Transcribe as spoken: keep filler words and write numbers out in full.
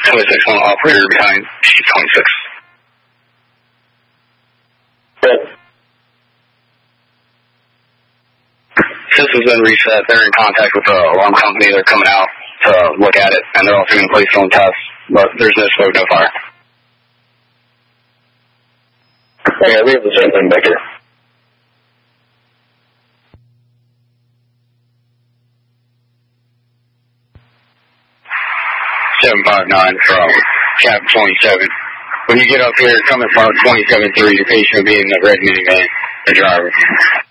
twenty-six one operator behind T twenty-six. Good. System's been reset. They're in contact with the alarm company. They're coming out to look at it, and they're also going to place their own tests, but there's no smoke, no fire. Yeah, we have the same thing back here. seven five nine from Cap twenty-seven. When you get up here, coming from twenty-seven three, your patient will be in the red minivan, the driver.